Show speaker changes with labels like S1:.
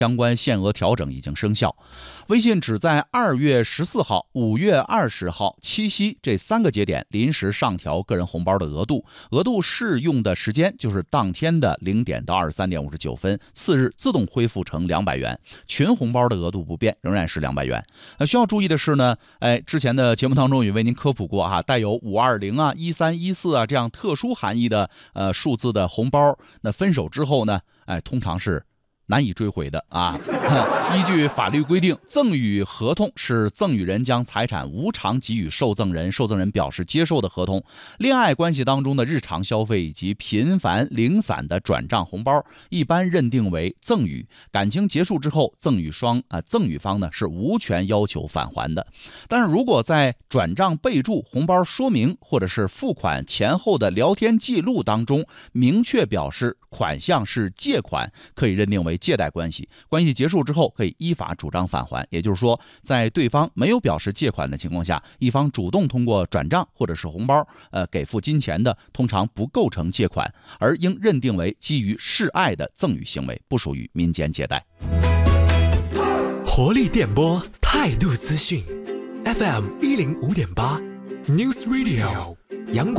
S1: 相关限额调整已经生效。微信只在2月14号、5月20号、七夕这3个节点临时上调个人红包的额度，额度适用的时间就是当天的0点到23点59分，次日自动恢复成200元。群红包的额度不变，仍然是200元。需要注意的是呢，之前的节目当中也为您科普过带有520啊、1314啊这样特殊含义的数字的红包，那分手之后呢，通常是难以追回的啊！依据法律规定，赠与合同是赠与人将财产无偿给予受赠人，受赠人表示接受的合同。恋爱关系当中的日常消费以及频繁零散的转账红包，一般认定为赠与。感情结束之后，赠与方呢是无权要求返还的。但是如果在转账备注、红包说明或者是付款前后的聊天记录当中明确表示款项是借款，可以认定为借贷关系，关系结束之后可以依法主张返还。也就是说，在对方没有表示借款的情况下，一方主动通过转账或者是红包给付金钱的，通常不构成借款，而应认定为基于示爱的赠与行为，不属于民间借贷。
S2: 活力电波，态度资讯 FM 105.8 News Radio 阳光